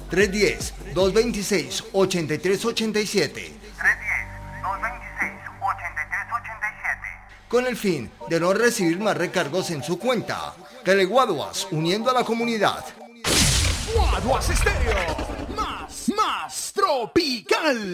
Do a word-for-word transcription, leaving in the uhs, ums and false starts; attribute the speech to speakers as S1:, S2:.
S1: tres uno cero, dos dos seis, ocho tres ocho siete.
S2: tres uno cero, dos dos seis, ocho tres ocho siete.
S1: Con el fin de no recibir más recargos en su cuenta. Teleguaduas, uniendo a la comunidad.
S3: Guaduas Estéreo, más, más tropical.